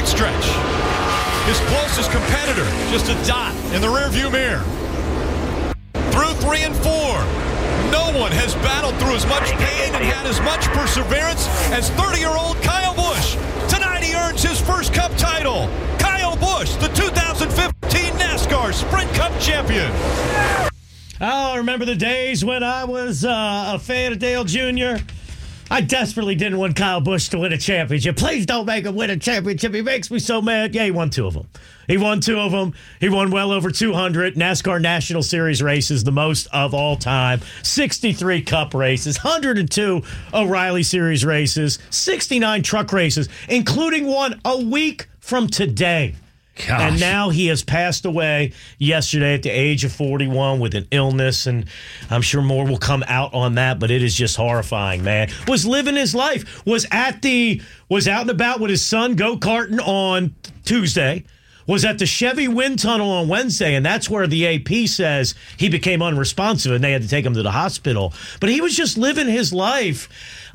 straight stretch. His closest competitor, just a dot in the rearview mirror. Through 3 and 4, no one has battled through as much pain and had as much perseverance as 30-year-old Kyle Busch. Tonight he earns his first Cup title. Kyle Busch, the 2015 NASCAR Sprint Cup champion. I remember the days when I was a fan of Dale Jr. I desperately didn't want Kyle Busch to win a championship. Please don't make him win a championship. He makes me so mad. Yeah, he won 2 of them. He won well over 200 NASCAR National Series races, the most of all time. 63 Cup races, 102 O'Reilly Series races, 69 truck races, including one a week from today. Gosh. And now he has passed away yesterday at the age of 41 with an illness, and I'm sure more will come out on that, but it is just horrifying, man. Was living his life, was out and about with his son go-karting on Tuesday, was at the Chevy wind tunnel on Wednesday, and that's where the AP says he became unresponsive and they had to take him to the hospital. But he was just living his life.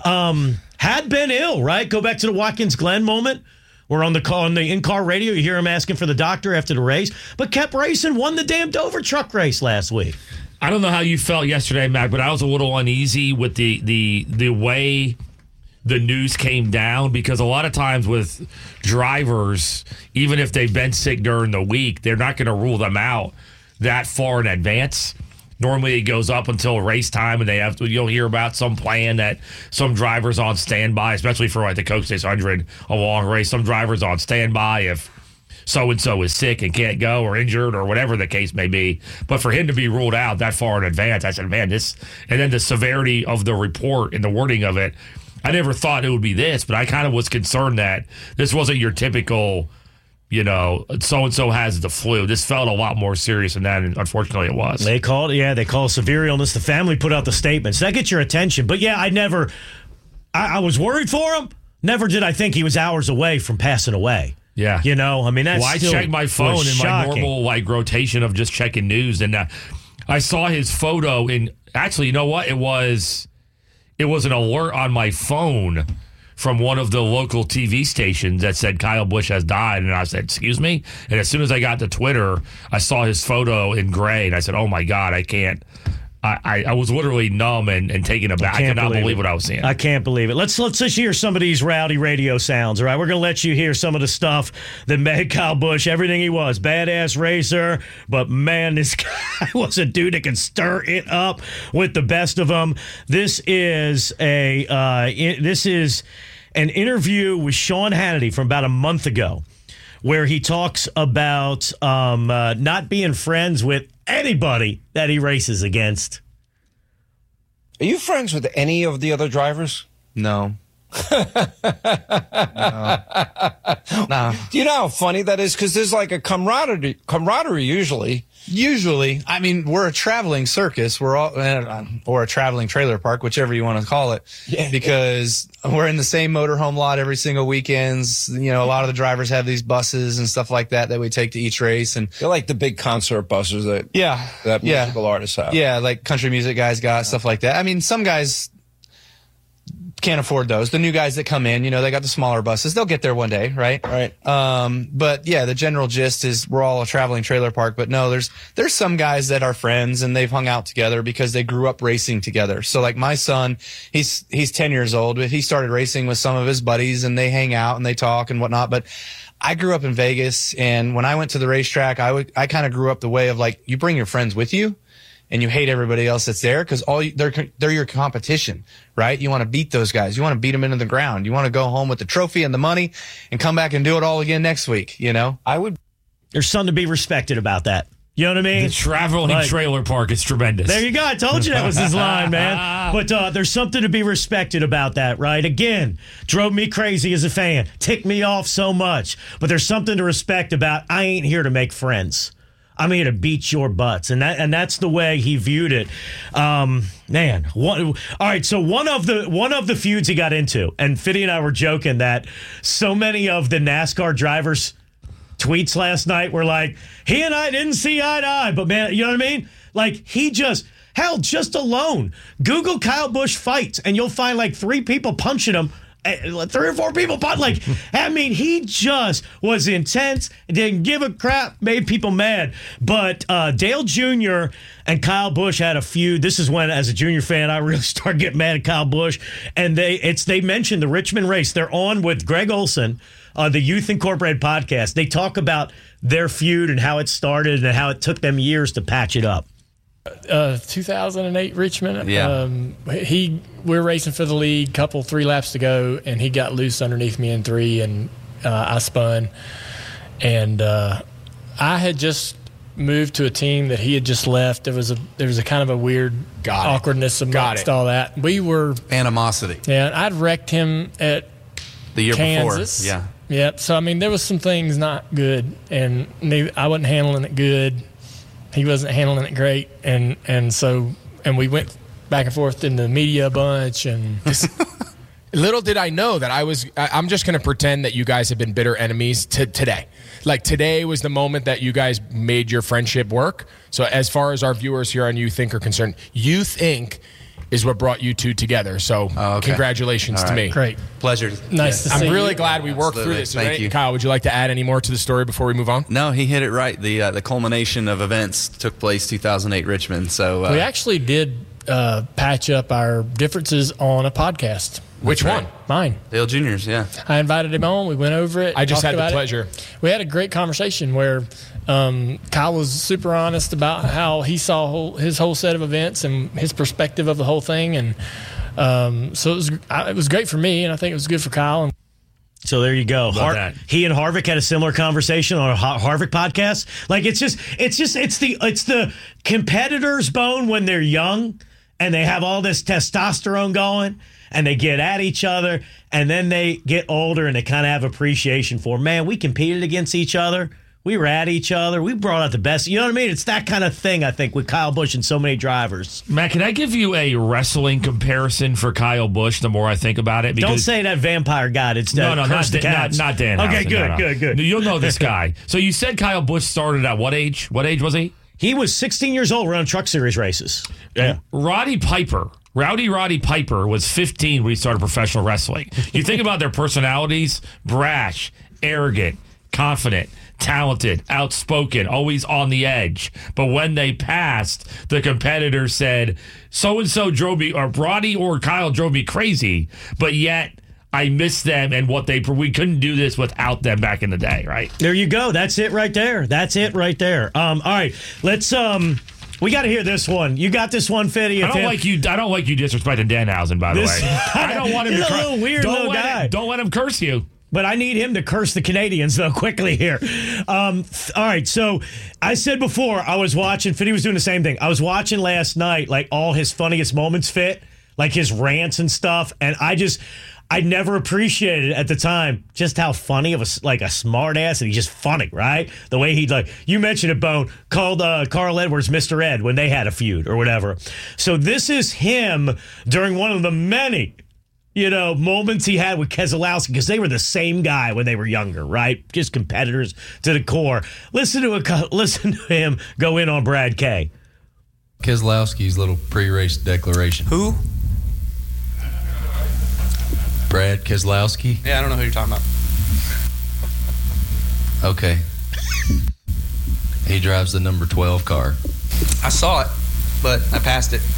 Had been ill, right? Go back to the Watkins Glen moment. We're on the in-car radio. You hear him asking for the doctor after the race, but kept racing, won the damn Dover truck race last week. I don't know how you felt yesterday, Mac, but I was a little uneasy with the way the news came down, because a lot of times with drivers, even if they've been sick during the week, they're not going to rule them out that far in advance. Normally it goes up until race time, and you'll hear about some plan that some drivers on standby, especially for like the Coke 600, a long race. Some drivers on standby if so-and-so is sick and can't go or injured or whatever the case may be. But for him to be ruled out that far in advance, I said, man, this, and then the severity of the report and the wording of it, I never thought it would be this, but I kind of was concerned that this wasn't your typical, so-and-so has the flu. This felt a lot more serious than that, and unfortunately it was. They call it severe illness. The family put out the statements. That gets your attention. But yeah, I was worried for him. Never did I think he was hours away from passing away. Yeah. That's I checked my phone in my normal rotation of just checking news, and I saw his photo in, actually, you know what? It was an alert on my phone from one of the local TV stations that said Kyle Busch has died. And I said, excuse me? And as soon as I got to Twitter, I saw his photo in gray, and I said, oh, my God, I can't. I was literally numb and taken aback. I could not believe what I was seeing. I can't believe it. Let's just hear some of these rowdy radio sounds, all right? We're going to let you hear some of the stuff that made Kyle Busch everything he was. Badass racer, but man, this guy was a dude that can stir it up with the best of them. This is an interview with Sean Hannity from about a month ago, where he talks about not being friends with anybody that he races against. Are you friends with any of the other drivers? No. No. Do you know how funny that is? Because there's like a camaraderie usually. Usually. I mean, we're a traveling circus. We're all, or a traveling trailer park, whichever you want to call it. Yeah. Because we're in the same motorhome lot every single weekends. A lot of the drivers have these buses and stuff like that we take to each race. And They're like the big concert buses that musical artists have. Yeah, like country music guys got, stuff like that. I mean, some guys can't afford those. The new guys that come in, they got the smaller buses. They'll get there one day, right? Right. But yeah, the general gist is we're all a traveling trailer park. But no, there's some guys that are friends and they've hung out together because they grew up racing together. So like my son, he's 10 years old, but he started racing with some of his buddies and they hang out and they talk and whatnot. But I grew up in Vegas, and when I went to the racetrack, I kind of grew up the way of like, you bring your friends with you. And you hate everybody else that's there because they're your competition, right? You want to beat those guys. You want to beat them into the ground. You want to go home with the trophy and the money and come back and do it all again next week, There's something to be respected about that. You know what I mean? The traveling trailer park is tremendous. There you go. I told you that was his line, man. But there's something to be respected about that, right? Again, drove me crazy as a fan. Ticked me off so much. But there's something to respect about I ain't here to make friends. I'm here to beat your butts, and that's the way he viewed it. All right. So one of the feuds he got into, and Fiddy and I were joking that so many of the NASCAR drivers' tweets last night were like, he and I didn't see eye to eye, but man, you know what I mean? Like just alone, Google Kyle Busch fights, and you'll find like 3 people punching him 3 or 4 people punt. Like, I mean, he just was intense, didn't give a crap, made people mad. But Dale Jr. and Kyle Busch had a feud. This is when, as a Junior fan, I really started getting mad at Kyle Busch. And they mentioned the Richmond race. They're on with Greg Olson, the Youth Incorporated podcast. They talk about their feud and how it started and how it took them years to patch it up. 2008 Richmond. Yeah. We're racing for the lead, 3 laps to go, and he got loose underneath me in 3, and I spun. And I had just moved to a team that he had just left. There was a kind of a weird awkwardness amongst all that. We were animosity. Yeah, I'd wrecked him at the year Kansas. before. Yeah. Yep. So I mean, there was some things not good, and I wasn't handling it good. He wasn't handling it great, and we went back and forth in the media a bunch. And little did I know that I'm just going to pretend that you guys have been bitter enemies today. Like, today was the moment that you guys made your friendship work. So as far as our viewers here on Youth Inc. are concerned, Youth Inc. is what brought you two together. So congratulations to me. Great. Pleasure. Nice to see you. I'm really glad we worked through this. Thank you. Kyle, would you like to add any more to the story before we move on? No, he hit it right. The culmination of events took place 2008 Richmond. So we actually did patch up our differences on a podcast. Which one? Mine. Dale Jr.'s, yeah. I invited him on. We went over it. I just had the about pleasure. We had a great conversation where Kyle was super honest about how he saw his whole set of events and his perspective of the whole thing. And so it was great for me, and I think it was good for Kyle. So there you go. That. He and Harvick had a similar conversation on a Harvick podcast. Like, it's the competitor's bone when they're young and they have all this testosterone going and they get at each other, and then they get older and they kind of have appreciation for, man, we competed against each other. We were at each other. We brought out the best. You know what I mean? It's that kind of thing, I think, with Kyle Busch and so many drivers. Matt, can I give you a wrestling comparison for Kyle Busch the more I think about it? Don't say that vampire god. It's not Dan Okay, Housen, good. You'll know this guy. So you said Kyle Busch started at what age? What age was he? He was 16 years old running Truck Series races. Yeah. Roddy Piper was 15 when he started professional wrestling. You think about their personalities: brash, arrogant, confident, talented, outspoken, always on the edge. But when they passed, the competitor said, so-and-so drove me, or Roddy or Kyle drove me crazy, but yet I miss them and we couldn't do this without them back in the day, right? There you go. That's it right there. All right, let's we got to hear this one. You got this one, Fitty. I don't like you disrespecting Danhausen, by the way. I don't want him to curse. He's a little weird little guy. Don't let him curse you. But I need him to curse the Canadians, though, quickly here. All right, so I said before, I was watching, Fitty was doing the same thing. I was watching last night, like, all his funniest moments, Fit, like his rants and stuff, and I never appreciated at the time just how funny of a smart ass, and he's just funny, right? The way you mentioned it, Bone, called Carl Edwards Mr. Ed when they had a feud or whatever. So this is him during one of the many moments he had with Keselowski, because they were the same guy when they were younger, right? Just competitors to the core. Listen to him go in on Brad Kay. Keselowski's little pre-race declaration. Who? Brad Keselowski. Yeah, I don't know who you're talking about. Okay. He drives the number 12 car. I saw it, but I passed it.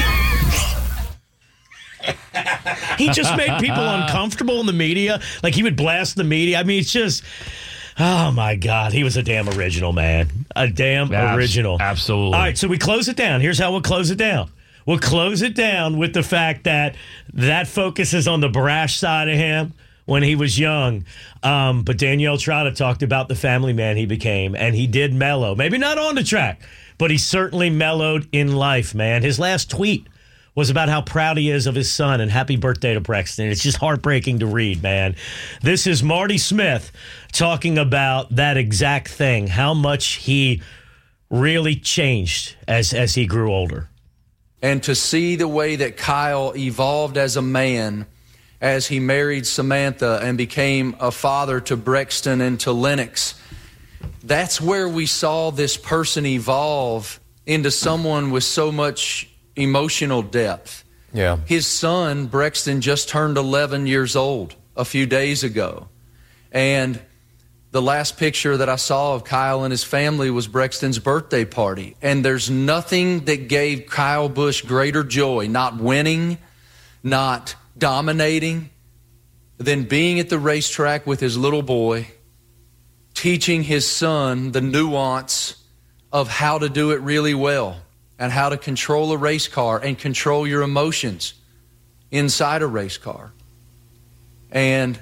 He just made people uncomfortable in the media. Like, he would blast the media. I mean, it's just, oh my God, he was a damn original, man. Original. Absolutely. All right, so we close it down. Here's how we'll close it down. We'll close it down with the fact that focuses on the brash side of him when he was young. But Danielle Trotta talked about the family man he became, and he did mellow. Maybe not on the track, but he certainly mellowed in life, man. His last tweet was about how proud he is of his son, and happy birthday to Braxton. It's just heartbreaking to read, man. This is Marty Smith talking about that exact thing, how much he really changed as he grew older. And to see the way that Kyle evolved as a man as he married Samantha and became a father to Brexton and to Lennox, that's where we saw this person evolve into someone with so much emotional depth Yeah. His son, Brexton, just turned 11 years old a few days ago. And the last picture that I saw of Kyle and his family was Brexton's birthday party. And there's nothing that gave Kyle Busch greater joy, not winning, not dominating, than being at the racetrack with his little boy, teaching his son the nuance of how to do it really well and how to control a race car and control your emotions inside a race car. And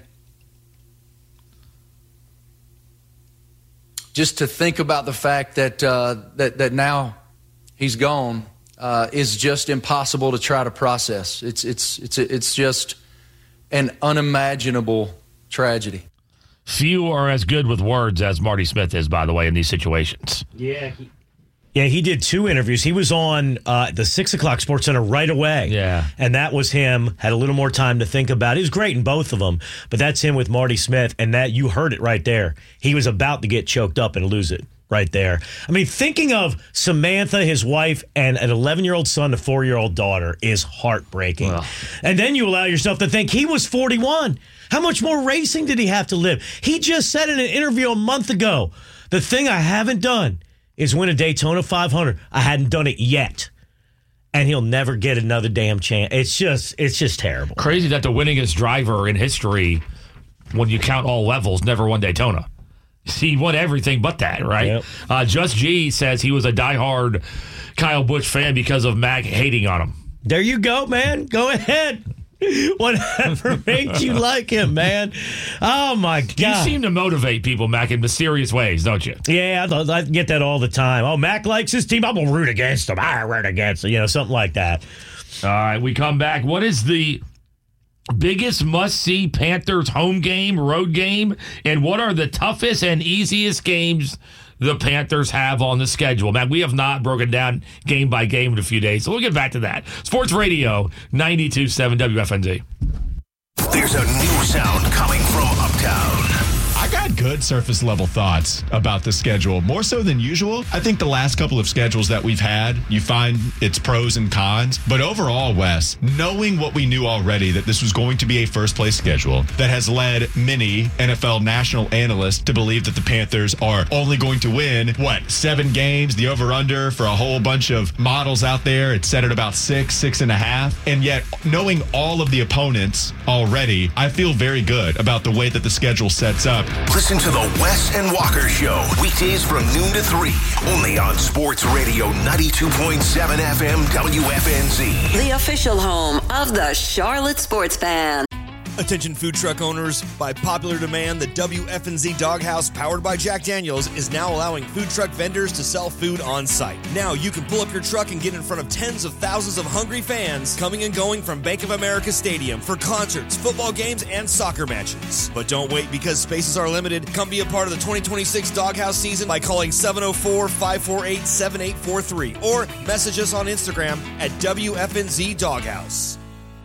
just to think about the fact that that now he's gone is just impossible to try to process. It's just an unimaginable tragedy. Few are as good with words as Marty Smith is, by the way, in these situations. Yeah. He did 2 interviews. He was on the 6 o'clock Sports Center right away. Yeah. And that was him. Had a little more time to think about it. He was great in both of them. But that's him with Marty Smith. And that you heard it right there. He was about to get choked up and lose it right there. I mean, thinking of Samantha, his wife, and an 11-year-old son, a 4-year-old daughter is heartbreaking. Well. And then you allow yourself to think he was 41. How much more racing did he have to live? He just said in an interview a month ago, the thing I haven't done is win a Daytona 500. I hadn't done it yet. And he'll never get another damn chance. It's just terrible. Crazy that the winningest driver in history, when you count all levels, never won Daytona. He won everything but that, right? Yep. Just G says he was a diehard Kyle Busch fan because of Mac hating on him. There you go, man. Go ahead. Whatever made you like him, man. Oh, my God. You seem to motivate people, Mac, in mysterious ways, don't you? Yeah, I get that all the time. Oh, Mac likes his team. I'm going to root against him. I root against him. You know, something like that. All right, we come back. What is the biggest must-see Panthers home game, road game, and what are the toughest and easiest games the Panthers have on the schedule? Matt, we have not broken down game by game in a few days, so we'll get back to that. Sports Radio 92.7 WFNZ. There's a new sound coming from Uptown. I got good surface level thoughts about the schedule, more so than usual. I think the last couple of schedules that we've had, you find its pros and cons. But overall, Wes, knowing what we knew already, that this was going to be a first place schedule that has led many NFL national analysts to believe that the Panthers are only going to win, 7 games, the over-under for a whole bunch of models out there. It's set at about 6.5. And yet, knowing all of the opponents already, I feel very good about the way that the schedule sets up. Listen to the Wes and Walker Show, weekdays from noon to 3, only on Sports Radio 92.7 FM WFNZ. The official home of the Charlotte Sports Fan. Attention food truck owners, by popular demand, the WFNZ Doghouse, powered by Jack Daniels, is now allowing food truck vendors to sell food on site. Now you can pull up your truck and get in front of tens of thousands of hungry fans coming and going from Bank of America Stadium for concerts, football games, and soccer matches. But don't wait, because spaces are limited. Come be a part of the 2026 Doghouse season by calling 704-548-7843 or message us on Instagram at WFNZ Doghouse.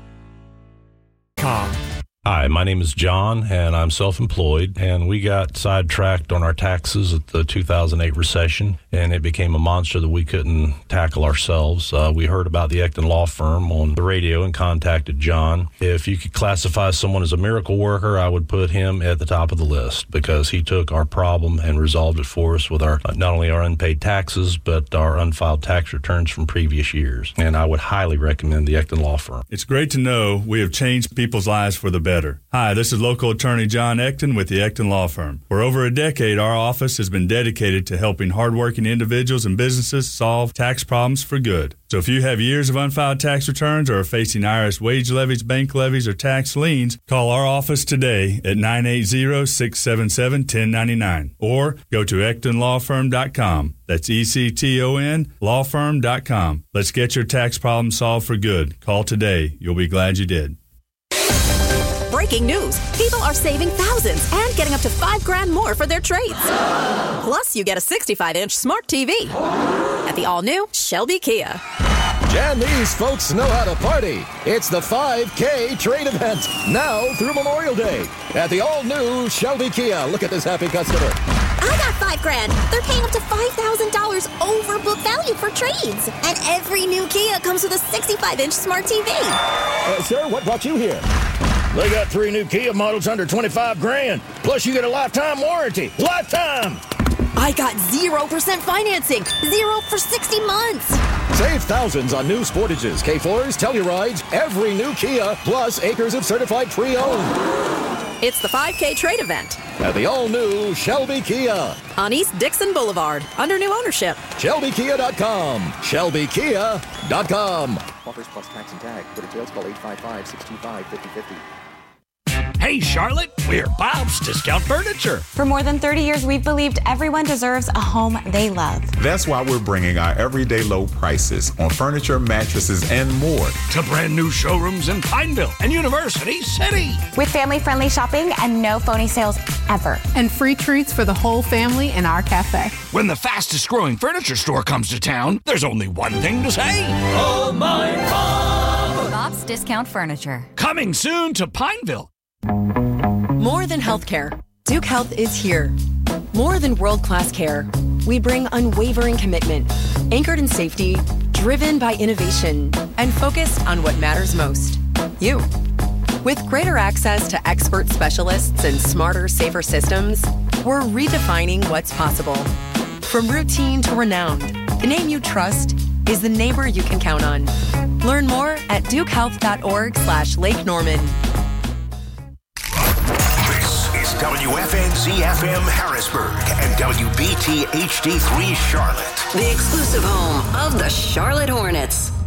Hi, my name is John, and I'm self-employed, and we got sidetracked on our taxes at the 2008 recession, and it became a monster that we couldn't tackle ourselves. We heard about the Ecton Law Firm on the radio and contacted John. If you could classify someone as a miracle worker, I would put him at the top of the list, because he took our problem and resolved it for us with our not only our unpaid taxes, but our unfiled tax returns from previous years. And I would highly recommend the Ecton Law Firm. It's great to know we have changed people's lives for the better. Hi, this is local attorney John Ecton with the Ecton Law Firm. For over a decade, our office has been dedicated to helping hardworking individuals and businesses solve tax problems for good. So if you have years of unfiled tax returns or are facing IRS wage levies, bank levies, or tax liens, call our office today at 980-677-1099 or go to EctonLawFirm.com. That's ECTON lawfirm.com. Let's get your tax problem solved for good. Call today. You'll be glad you did. Breaking news. People are saving thousands and getting up to $5,000 more for their trades. Plus, you get a 65-inch smart TV at the all-new Shelby Kia. Jan, these folks know how to party. It's the 5K trade event, now through Memorial Day at the all-new Shelby Kia. Look at this happy customer. I got $5,000. They're paying up to $5,000 over book value for trades. And every new Kia comes with a 65-inch smart TV. Sir, what brought you here? They got 3 new Kia models under $25,000. Plus, you get a lifetime warranty. Lifetime! I got 0% financing. 0 for 60 months. Save thousands on new Sportages, K4s, Tellurides, every new Kia, plus acres of certified pre-owned. It's the 5K trade event At the all-new Shelby Kia. on East Dixon Boulevard, under new ownership. ShelbyKia.com. ShelbyKia.com. Offers plus tax and tag. For details, call 855-625-5050. Hey, Charlotte, we're Bob's Discount Furniture. For more than 30 years, we've believed everyone deserves a home they love. That's why we're bringing our everyday low prices on furniture, mattresses, and more To brand new showrooms in Pineville and University City. With family-friendly shopping and no phony sales ever. And free treats for the whole family in our cafe. When the fastest growing furniture store comes to town, there's only one thing to say. Oh, my Bob! Bob's Discount Furniture. Coming soon to Pineville. More than healthcare, Duke Health is here. More than world-class care, we bring unwavering commitment, anchored in safety, driven by innovation, and focused on what matters most, you. With greater access to expert specialists and smarter, safer systems, we're redefining what's possible. From routine to renowned, the name you trust is the neighbor you can count on. Learn more at dukehealth.org/Lake Norman. WFNZ-FM Harrisburg and WBT HD3 Charlotte. The exclusive home of the Charlotte Hornets.